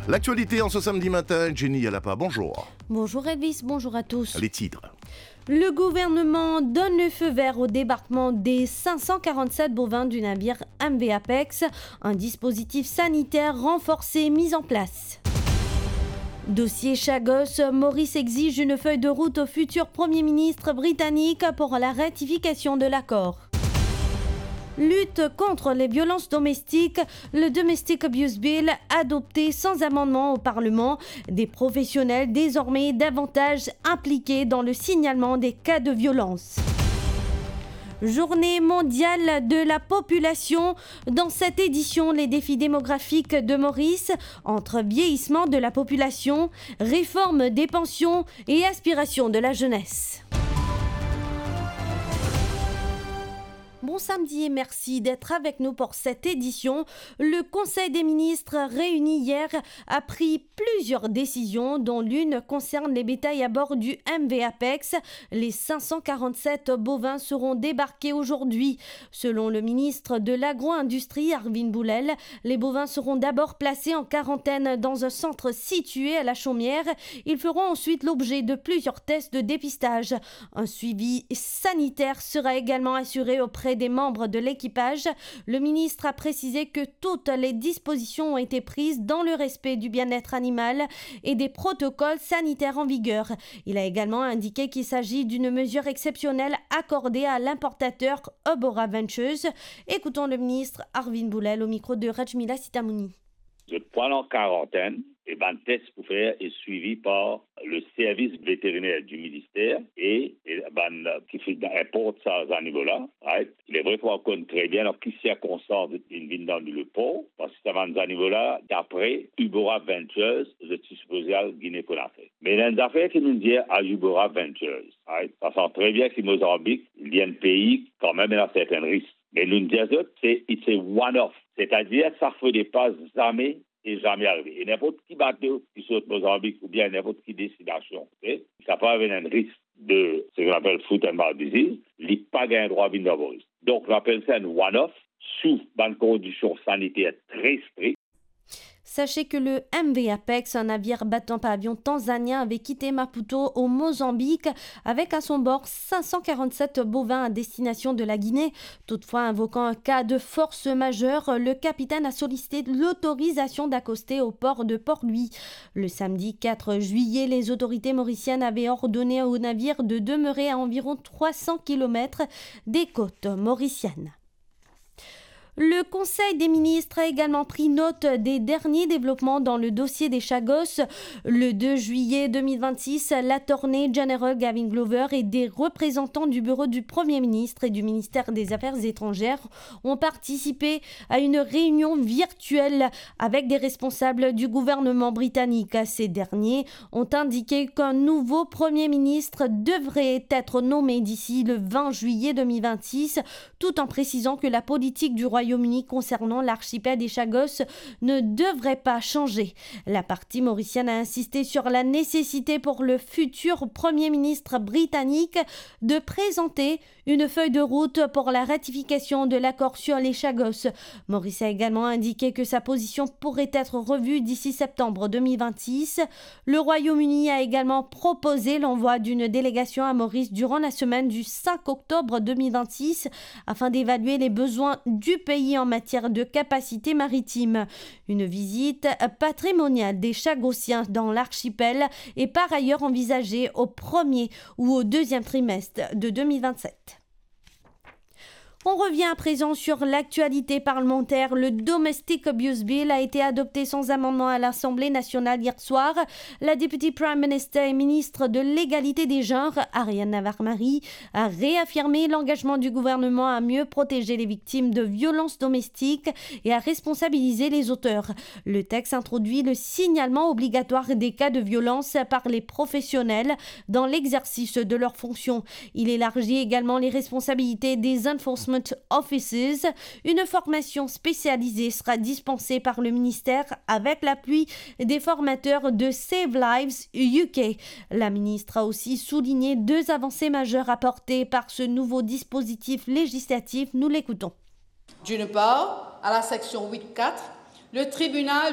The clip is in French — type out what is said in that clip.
L'actualité en ce samedi matin, Jenny Yalapa, bonjour. Bonjour Elvis, bonjour à tous. Les titres. Le gouvernement donne le feu vert au débarquement des 547 bovins du navire MV Apex. Un dispositif sanitaire renforcé mis en place. Dossier Chagos, Maurice exige une feuille de route au futur Premier ministre britannique pour la ratification de l'accord. Lutte contre les violences domestiques, le Domestic Abuse Bill adopté sans amendement au Parlement. Des professionnels désormais davantage impliqués dans le signalement des cas de violence. Journée mondiale de la population. Dans cette édition, les défis démographiques de Maurice, entre vieillissement de la population, réforme des pensions et aspiration de la jeunesse. Bon samedi et merci d'être avec nous pour cette édition. Le Conseil des ministres réuni hier a pris plusieurs décisions dont l'une concerne les bétails à bord du MV Apex. Les 547 bovins seront débarqués aujourd'hui. Selon le ministre de l'Agro-Industrie, Arvin Boulel, les bovins seront d'abord placés en quarantaine dans un centre situé à la Chaumière. Ils feront ensuite l'objet de plusieurs tests de dépistage. Un suivi sanitaire sera également assuré auprès des membres de l'équipage. Le ministre a précisé que toutes les dispositions ont été prises dans le respect du bien-être animal et des protocoles sanitaires en vigueur. Il a également indiqué qu'il s'agit d'une mesure exceptionnelle accordée à l'importateur Ubora Ventures. Écoutons le ministre Arvin Boulel au micro de Rajmila Sitamouni. Je prends en quarantaine et le test pour faire est suivi par le service vétérinaire du ministère et qui fait importe ça à ce niveau-là. Right? Il est vrai qu'on connaît très bien dans quelles circonstances il vient dans le port parce que ça va à ce niveau-là d'après Ubora Ventures, je suis supposé à Guinée-Conakry. Mais dans les affaires qui nous disent à Ubora Ventures, right? Ça sent très bien que Mozambique, il y a un pays quand même il a certains risques. Mais nous disons c'est one-off. C'est-à-dire, ça ne fait pas jamais et jamais arrivé. Et n'importe qui bateau qui saute Mozambique ou bien n'importe qui destination, ça peut avoir un risque de ce qu'on appelle foot and mouth disease, il n'a pas un droit à venir dans vos risques. Donc, on appelle ça un one-off sous une condition sanitaire très stricte. Sachez que le MV Apex, un navire battant pavillon tanzanien, avait quitté Maputo au Mozambique avec à son bord 547 bovins à destination de la Guinée. Toutefois, invoquant un cas de force majeure, le capitaine a sollicité l'autorisation d'accoster au port de Port-Louis. Le samedi 4 juillet, les autorités mauriciennes avaient ordonné au navire de demeurer à environ 300 km des côtes mauriciennes. Le Conseil des ministres a également pris note des derniers développements dans le dossier des Chagos. Le 2 juillet 2026, l'Attorney General Gavin Glover et des représentants du bureau du Premier ministre et du ministère des Affaires étrangères ont participé à une réunion virtuelle avec des responsables du gouvernement britannique. Ces derniers ont indiqué qu'un nouveau Premier ministre devrait être nommé d'ici le 20 juillet 2026, tout en précisant que la politique du Royaume-Uni concernant l'archipel des Chagos ne devrait pas changer. La partie mauricienne a insisté sur la nécessité pour le futur Premier ministre britannique de présenter une feuille de route pour la ratification de l'accord sur les Chagos. Maurice a également indiqué que sa position pourrait être revue d'ici septembre 2026. Le Royaume-Uni a également proposé l'envoi d'une délégation à Maurice durant la semaine du 5 octobre 2026 afin d'évaluer les besoins du pays en matière de capacité maritime. Une visite patrimoniale des Chagossiens dans l'archipel est par ailleurs envisagée au premier ou au deuxième trimestre de 2027. On revient à présent sur l'actualité parlementaire. Le Domestic Abuse Bill a été adopté sans amendement à l'Assemblée nationale hier soir. La députée Prime Minister et ministre de l'égalité des genres, Ariane Navarre-Marie, a réaffirmé l'engagement du gouvernement à mieux protéger les victimes de violences domestiques et à responsabiliser les auteurs. Le texte introduit le signalement obligatoire des cas de violence par les professionnels dans l'exercice de leurs fonctions. Il élargit également les responsabilités des enforcement offices. Une formation spécialisée sera dispensée par le ministère avec l'appui des formateurs de Save Lives UK. La ministre a aussi souligné 2 avancées majeures apportées par ce nouveau dispositif législatif. Nous l'écoutons. D'une part, à la section 8.4, le tribunal